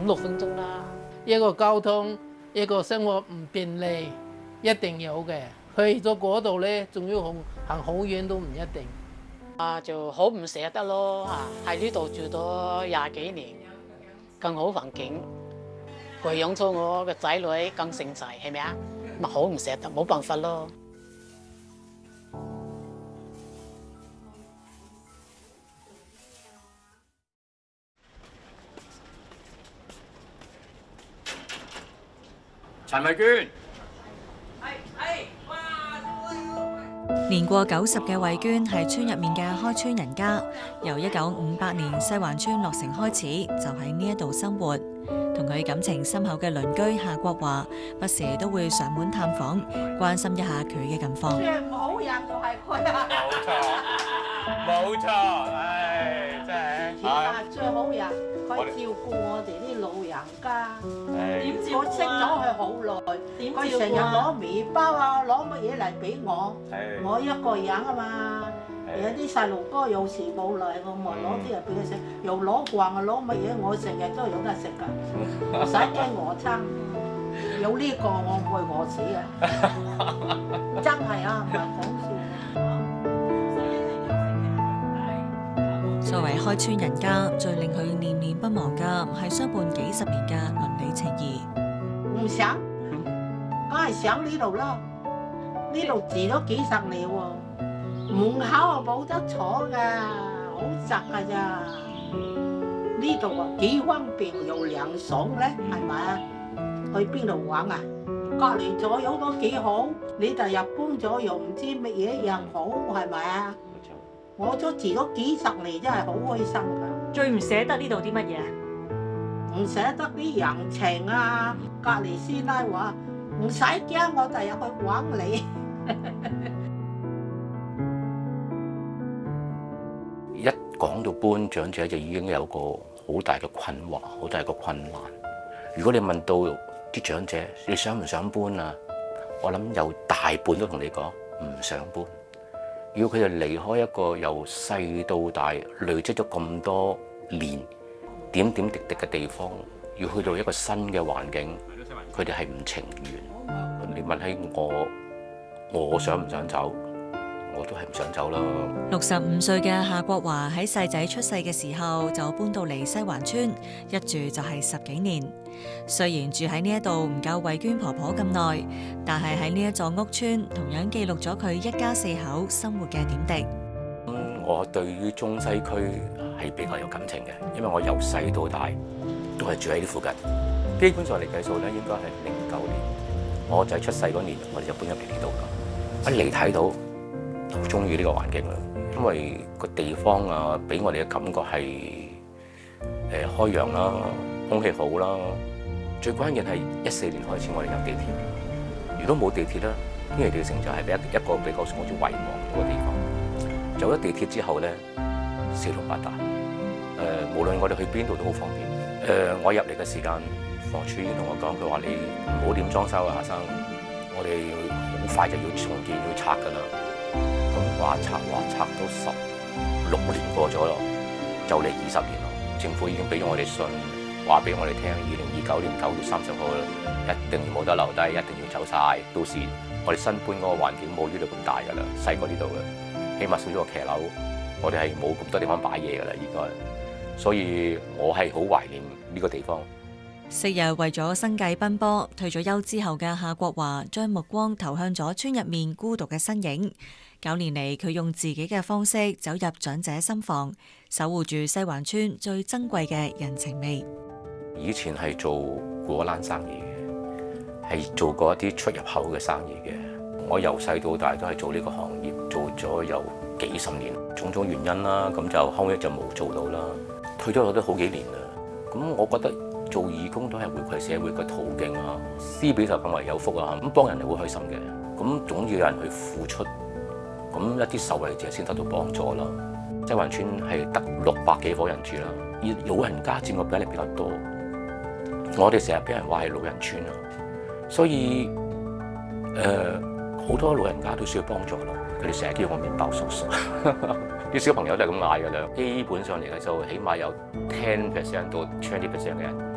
5、6分鐘啦。一個交通，一個生活唔便利，一定有嘅。去咗嗰度咧，仲要行好遠都唔一定。 就好唔捨得咯喺呢度住咗20幾年，更好環境，培養咗我嘅仔女更成才，係咪啊？咪好唔捨得，冇辦法咯。 陳慧娟， 年過90嘅慧娟係村入面嘅開村人家，由1958年西環村落成開始，就喺呢一度生活。同佢感情深厚嘅鄰居夏國華，不時都會上門探訪，關心一下佢嘅近況。 最唔好人就係佢啊！ 冇錯，唉，真係。 其實最好人，佢照顧我哋啲老人家。點知我識咗佢好耐，佢成日攞麵包啊，攞乜嘢嚟俾我。我一個人啊嘛，有啲細路哥有時冇嚟，我咪攞啲嚟俾佢食，又攞慣啊攞乜嘢，我成日都有得食㗎，唔使驚餓親。有呢個我唔會餓死啊！真係啊，唔係講笑。 作為開村人家，最令佢念念不忘嘅係相伴幾十年嘅鄰里情誼。 唔想，梗係想呢度啦。呢度住咗幾十年喎，門口啊冇得坐㗎，好窄㗎咋。呢度啊幾方便又涼爽咧，係咪啊？去邊度玩啊？隔離左右都幾好，你第日搬咗又唔知乜嘢又好，係咪啊？我都住咗幾十年，真係好開心㗎。 最唔捨得呢度啲乜嘢？ 唔捨得啲人情啊！隔離師奶話唔使驚，我第日去揾你。 一講到搬長者，就已經有個好大嘅困惑，好大嘅困難。如果你問到啲長者你想唔想搬啊？我諗有大半都同你講唔想搬。要佢哋離開一個由細到大累積咗咁多年點點滴滴嘅地方，要去到一個新嘅環境，佢哋係唔情願。你問起我想唔想走，我都係唔想走啦。 65歲嘅夏國華喺細仔出世嘅時候就搬到嚟西環村，一住就係10幾年。雖然住喺呢一度唔夠慧娟婆婆咁耐，但係喺呢一座屋村同樣記錄咗佢一家4口生活嘅點滴。 我對於中西區係比較有感情嘅，因為我由細到大都係住喺呢附近。基本上嚟計數咧，應該係09年，我仔出世嗰年，我哋就搬入嚟呢度㗎。一嚟睇到好中意呢個環境啦，因為個地方啊，俾我哋嘅感覺係開揚啦，空氣好啦。最關鍵係14年開始，我哋有地鐵。如果冇地鐵咧，堅尼地城就係一個比較我哋遺忘咗嘅地方。有咗地鐵之後咧，四通八達。無論我哋去邊度都好方便。我入嚟嘅時間，房署已經同我講，佢話你唔好點裝修啊，阿生，我哋好快就要重建要拆㗎啦。咁話拆到16年過咗咯，就嚟20年咯。政府已經俾咗我哋信，話俾我哋聽，2029年9月30號一定冇得留低，一定要走晒。到時我哋新搬嗰個環境冇呢度咁大㗎啦，細過呢度嘅，起碼少咗個騎樓，我哋係冇咁多地方擺嘢㗎啦，應該。所以我係好懷念呢個地方。 昔日為咗生計奔波，退咗休之後嘅夏國華將目光投向咗村入面孤獨嘅身影。9年嚟，佢用自己嘅方式走入長者心房，守護住西環村最珍貴嘅人情味。 以前係做果欄生意嘅，係做過一啲出入口嘅生意嘅。我由細到大都係做呢個行業，做咗有幾十年，種種原因啦，咁就後尾就冇做到啦。退咗都好幾年啦，咁我覺得做義工都係回饋社會嘅途徑啊，施比受更為有福啊，咁幫人係好開心嘅，咁總要有人去付出，咁一啲受惠者先得到幫助啦。西環村係得600幾伙人住啦，而老人家佔個比例比較多，我哋成日俾人話係老人村啊，所以好多老人家都需要幫助咯，佢哋成日叫我麵包叔叔。啲小朋友都係咁嗌㗎啦，基本上嚟講就起碼有10% 到20% 嘅人